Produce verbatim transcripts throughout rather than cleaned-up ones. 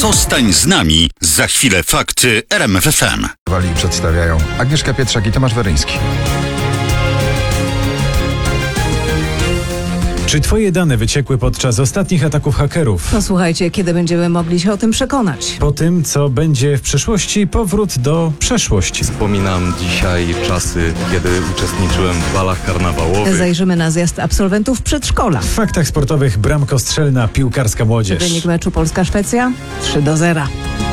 Zostań z nami. Za chwilę fakty R M F F M. Wali przedstawiają Agnieszka Pietrzak i Tomasz Weryński. Czy twoje dane wyciekły podczas ostatnich ataków hakerów? Posłuchajcie, kiedy będziemy mogli się o tym przekonać. Po tym, co będzie w przyszłości, powrót do przeszłości. Wspominam dzisiaj czasy, kiedy uczestniczyłem w balach karnawałowych. Zajrzymy na zjazd absolwentów przedszkola. W faktach sportowych bramkostrzelna piłkarska młodzież. Wynik meczu Polska-Szwecja trzy do zera.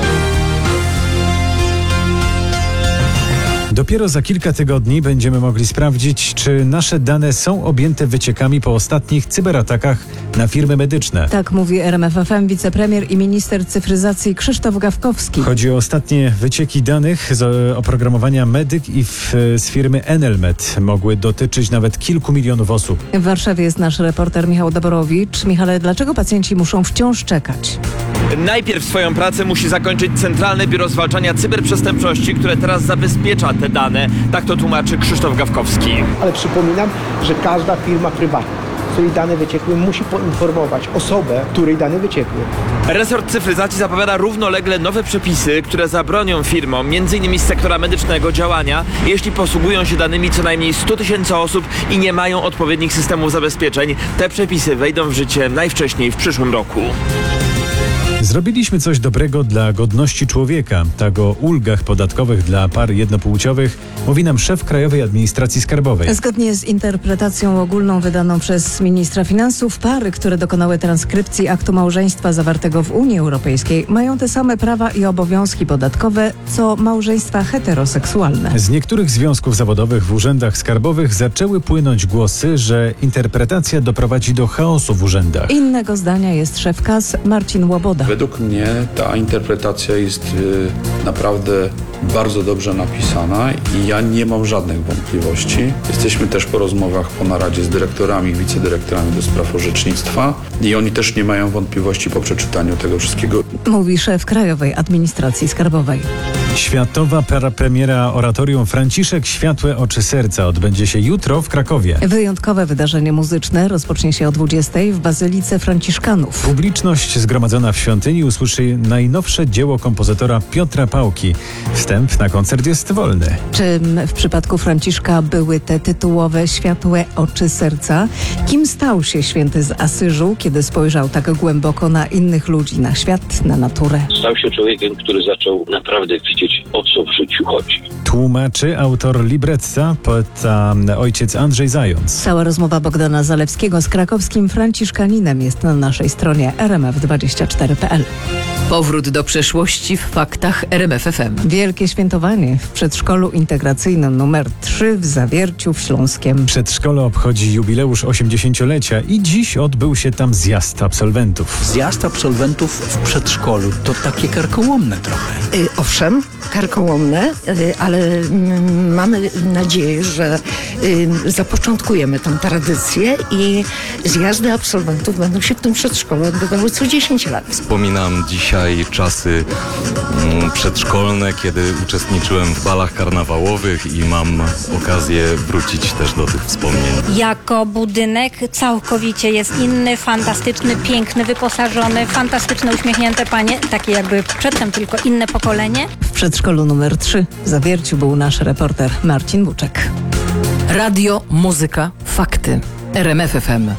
Dopiero za kilka tygodni będziemy mogli sprawdzić, czy nasze dane są objęte wyciekami po ostatnich cyberatakach na firmy medyczne. Tak mówi R M F F M wicepremier i minister cyfryzacji Krzysztof Gawkowski. Chodzi o ostatnie wycieki danych z oprogramowania Medyk i w, z firmy Enelmed. Mogły dotyczyć nawet kilku milionów osób. W Warszawie jest nasz reporter Michał Daborowicz. Michale, dlaczego pacjenci muszą wciąż czekać? Najpierw swoją pracę musi zakończyć Centralne Biuro Zwalczania Cyberprzestępczości, które teraz zabezpiecza te dane. Tak to tłumaczy Krzysztof Gawkowski. Ale przypominam, że każda firma prywatna, której dane wyciekły, musi poinformować osobę, której dane wyciekły. Resort cyfryzacji zapowiada równolegle nowe przepisy, które zabronią firmom, między innymi z sektora medycznego, działania, jeśli posługują się danymi co najmniej sto tysięcy osób i nie mają odpowiednich systemów zabezpieczeń. Te przepisy wejdą w życie najwcześniej w przyszłym roku. Zrobiliśmy coś dobrego dla godności człowieka. Tak o ulgach podatkowych dla par jednopłciowych mówi nam szef Krajowej Administracji Skarbowej. Zgodnie z interpretacją ogólną wydaną przez ministra finansów, pary, które dokonały transkrypcji aktu małżeństwa zawartego w Unii Europejskiej, mają te same prawa i obowiązki podatkowe, co małżeństwa heteroseksualne. Z niektórych związków zawodowych w urzędach skarbowych zaczęły płynąć głosy, że interpretacja doprowadzi do chaosu w urzędach. Innego zdania jest szef K A S Marcin Łoboda. Według mnie ta interpretacja jest y, naprawdę bardzo dobrze napisana i ja nie mam żadnych wątpliwości. Jesteśmy też po rozmowach po naradzie z dyrektorami i wicedyrektorami do spraw orzecznictwa i oni też nie mają wątpliwości po przeczytaniu tego wszystkiego. Mówi szef Krajowej Administracji Skarbowej. Światowa premiera oratorium Franciszek Światłe Oczy Serca odbędzie się jutro w Krakowie. Wyjątkowe wydarzenie muzyczne rozpocznie się o dwudziestej w Bazylice Franciszkanów. Publiczność zgromadzona w świątyni usłyszy najnowsze dzieło kompozytora Piotra Pałki. Wstęp na koncert jest wolny. Czym w przypadku Franciszka były te tytułowe Światłe Oczy Serca? Kim stał się święty z Asyżu, kiedy spojrzał tak głęboko na innych ludzi, na świat, na naturę? Stał się człowiekiem, który zaczął naprawdę widzieć, o co w życiu chodzi. Tłumaczy autor libretta, poeta ojciec Andrzej Zając. Cała rozmowa Bogdana Zalewskiego z krakowskim franciszkaninem jest na naszej stronie r m f dwadzieścia cztery kropka p l. Powrót do przeszłości w faktach R M F F M. Wielkie świętowanie w przedszkolu integracyjnym numer trzy w Zawierciu w Śląskiem. Przedszkole obchodzi jubileusz osiemdziesięciolecia i dziś odbył się tam zjazd absolwentów. Zjazd absolwentów w przedszkolu to takie karkołomne trochę. Yy, owszem, karkołomne, yy, ale yy, mamy nadzieję, że yy, zapoczątkujemy tę tradycję i zjazdy absolwentów będą się w tym przedszkolu odbywały co dziesięć lat. Wspominam dzisiaj czasy mm, przedszkolne, kiedy uczestniczyłem w balach karnawałowych i mam okazję wrócić też do tych wspomnień. Jako budynek całkowicie jest inny, fantastyczny, piękny, wyposażony, fantastyczne, uśmiechnięte panie, takie jakby przedtem tylko inne pokolenie. W przedszkolu numer trzy w Zawierciu był nasz reporter Marcin Buczek. Radio, muzyka, fakty. R M F F M.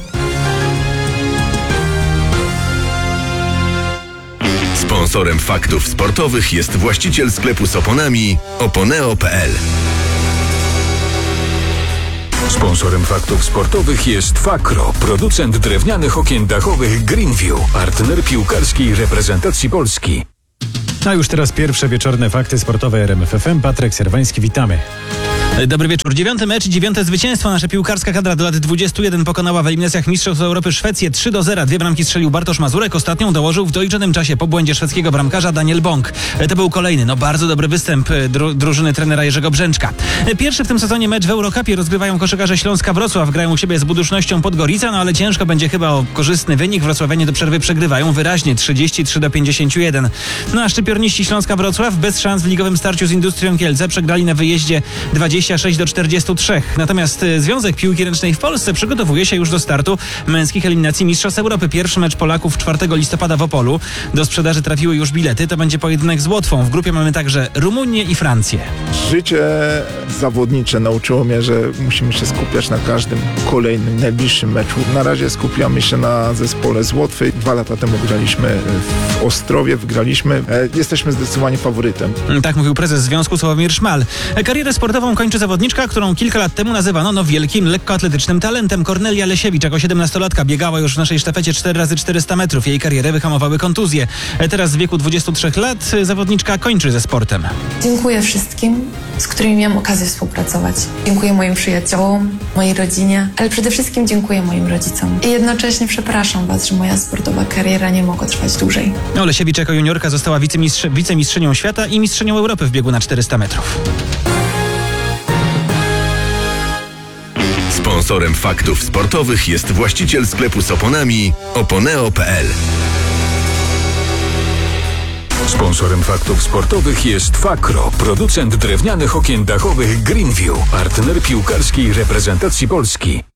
Sponsorem faktów sportowych jest właściciel sklepu z oponami oponeo kropka p l. Sponsorem faktów sportowych jest Fakro, producent drewnianych okien dachowych Greenview, partner piłkarskiej reprezentacji Polski. A już teraz pierwsze wieczorne fakty sportowe R M F F M. Patryk Serwański, witamy. Dobry wieczór. Dziewiąty mecz i dziewiąte zwycięstwo. Nasza piłkarska kadra do lat dwudziestu jeden pokonała w eliminacjach Mistrzostw Europy Szwecję trzy do zera. Dwie bramki strzelił Bartosz Mazurek. Ostatnią dołożył w doliczonym czasie po błędzie szwedzkiego bramkarza Daniel Bąk. To był kolejny, no bardzo dobry występ dru- drużyny trenera Jerzego Brzęczka. Pierwszy w tym sezonie mecz w Eurocupie rozgrywają koszykarze Śląska Wrocław. Grają u siebie z Budusznością Podgorica, no ale ciężko będzie chyba o korzystny wynik. Wrocławianie do przerwy przegrywają wyraźnie trzydzieści trzy do pięćdziesięciu jeden. No a szczypiorniści Śląska Wrocław bez szans w ligowym starciu z Industrią Kielce przegrali na wyjeździe dwadzieścia dwadzieścia sześć do czterdziestu trzech. Natomiast Związek Piłki Ręcznej w Polsce przygotowuje się już do startu męskich eliminacji Mistrzostw Europy. Pierwszy mecz Polaków czwartego listopada w Opolu. Do sprzedaży trafiły już bilety. To będzie pojedynek z Łotwą. W grupie mamy także Rumunię i Francję. Życie zawodnicze nauczyło mnie, że musimy się skupiać na każdym kolejnym, najbliższym meczu. Na razie skupiamy się na zespole z Łotwy. Dwa lata temu graliśmy w Ostrowie, wygraliśmy. Jesteśmy zdecydowanie faworytem. Tak mówił prezes Związku Sławomir Szmal. Karierę sportową kończy zawodniczka, którą kilka lat temu nazywano no wielkim lekkoatletycznym talentem. Kornelia Lesiewicz jako siedemnastolatka biegała już w naszej sztafecie cztery razy czterysta metrów. Jej karierę wyhamowały kontuzje. Teraz w wieku dwudziestu trzech lat zawodniczka kończy ze sportem. Dziękuję wszystkim, z którymi miałam okazję współpracować. Dziękuję moim przyjaciołom, mojej rodzinie, ale przede wszystkim dziękuję moim rodzicom. I jednocześnie przepraszam Was, że moja sportowa kariera nie mogła trwać dłużej. No, Lesiewicz jako juniorka została wicemistrz, wicemistrzynią świata i mistrzynią Europy w biegu na czterysta metrów. Sponsorem faktów sportowych jest właściciel sklepu z oponami oponeo kropka p l. Sponsorem faktów sportowych jest Fakro, producent drewnianych okien dachowych Greenview, partner piłkarskiej reprezentacji Polski.